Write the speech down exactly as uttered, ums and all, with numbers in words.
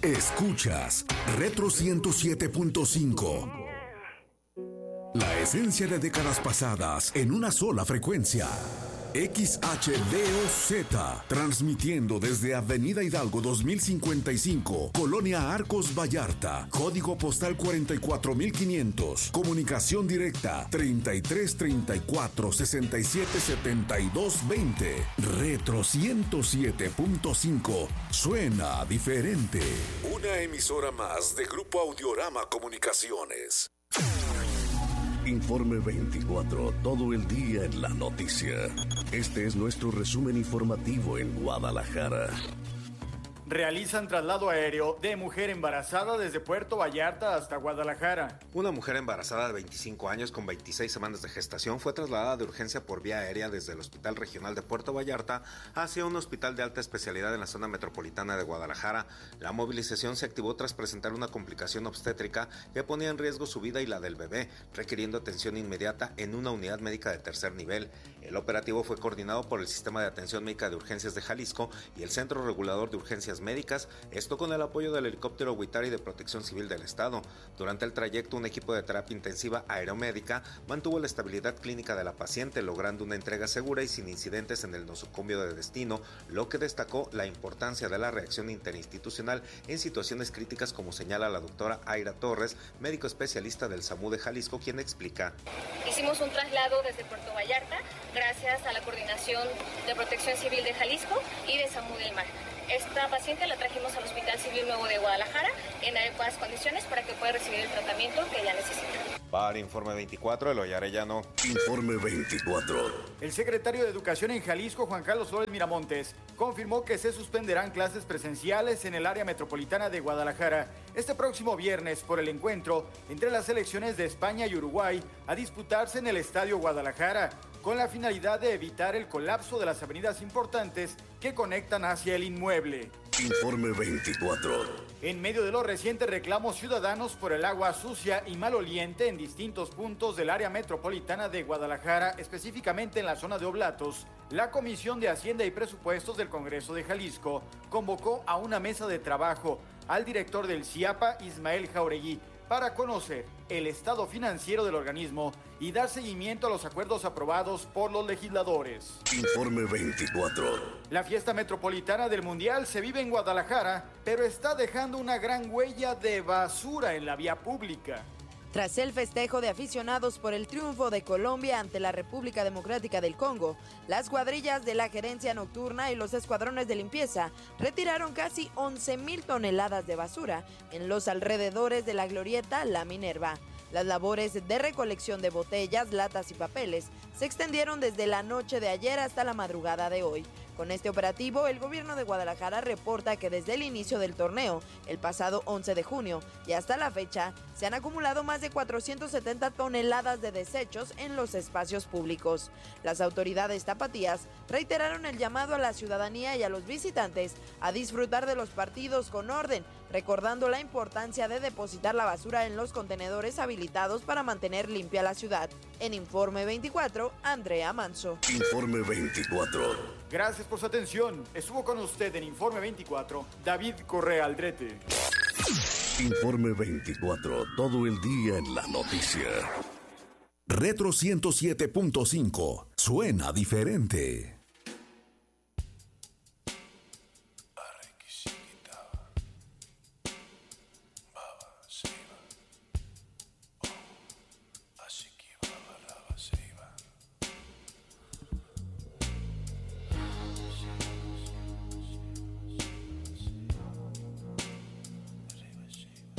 Escuchas Retro ciento siete punto cinco. La esencia de décadas pasadas en una sola frecuencia. X H D O Z, transmitiendo desde Avenida Hidalgo dos mil cincuenta y cinco, Colonia Arcos Vallarta, código postal cuarenta y cuatro mil quinientos, comunicación directa treinta y tres treinta y cuatro sesenta y siete setenta y dos veinte. Retro ciento siete punto cinco, suena diferente. Una emisora más de Grupo Audiorama Comunicaciones. Informe veinticuatro, todo el día en la noticia. Este es nuestro resumen informativo en Guadalajara. Realizan traslado aéreo de mujer embarazada desde Puerto Vallarta hasta Guadalajara. Una mujer embarazada de veinticinco años con veintiséis semanas de gestación fue trasladada de urgencia por vía aérea desde el Hospital Regional de Puerto Vallarta hacia un hospital de alta especialidad en la zona metropolitana de Guadalajara. La movilización se activó tras presentar una complicación obstétrica que ponía en riesgo su vida y la del bebé, requiriendo atención inmediata en una unidad médica de tercer nivel. El operativo fue coordinado por el Sistema de Atención Médica de Urgencias de Jalisco y el Centro Regulador de Urgencias Médicas, esto con el apoyo del helicóptero Huitari de Protección Civil del Estado. Durante el trayecto, un equipo de terapia intensiva aeromédica mantuvo la estabilidad clínica de la paciente, logrando una entrega segura y sin incidentes en el nosocomio de destino, lo que destacó la importancia de la reacción interinstitucional en situaciones críticas, como señala la doctora Aira Torres, médico especialista del SAMU de Jalisco, quien explica. Hicimos un traslado desde Puerto Vallarta gracias a la coordinación de Protección Civil de Jalisco y de SAMU del Mar. Esta paciente la trajimos al Hospital Civil Nuevo de Guadalajara en adecuadas condiciones para que pueda recibir el tratamiento que ella necesita. Para Informe veinticuatro, Eloy Arellano. Informe veinticuatro. El secretario de Educación en Jalisco, Juan Carlos Flores Miramontes, confirmó que se suspenderán clases presenciales en el área metropolitana de Guadalajara este próximo viernes por el encuentro entre las selecciones de España y Uruguay a disputarse en el Estadio Guadalajara, con la finalidad de evitar el colapso de las avenidas importantes que conectan hacia el inmueble. Informe veinticuatro. En medio de los recientes reclamos ciudadanos por el agua sucia y maloliente en distintos puntos del área metropolitana de Guadalajara, específicamente en la zona de Oblatos, la Comisión de Hacienda y Presupuestos del Congreso de Jalisco convocó a una mesa de trabajo al director del CIAPA, Ismael Jauregui, para conocer el estado financiero del organismo y dar seguimiento a los acuerdos aprobados por los legisladores. Informe veinticuatro. La fiesta metropolitana del Mundial se vive en Guadalajara, pero está dejando una gran huella de basura en la vía pública. Tras el festejo de aficionados por el triunfo de Colombia ante la República Democrática del Congo, las cuadrillas de la gerencia nocturna y los escuadrones de limpieza retiraron casi once mil toneladas de basura en los alrededores de la glorieta La Minerva. Las labores de recolección de botellas, latas y papeles se extendieron desde la noche de ayer hasta la madrugada de hoy. Con este operativo, el gobierno de Guadalajara reporta que desde el inicio del torneo, el pasado once de junio, y hasta la fecha, se han acumulado más de cuatrocientas setenta toneladas de desechos en los espacios públicos. Las autoridades tapatías reiteraron el llamado a la ciudadanía y a los visitantes a disfrutar de los partidos con orden, recordando la importancia de depositar la basura en los contenedores habilitados para mantener limpia la ciudad. En Informe veinticuatro, Andrea Manso. Informe veinticuatro. Gracias por su atención. Estuvo con usted en Informe veinticuatro, David Correa Aldrete. Informe veinticuatro, todo el día en la noticia. Retro ciento siete punto cinco, suena diferente.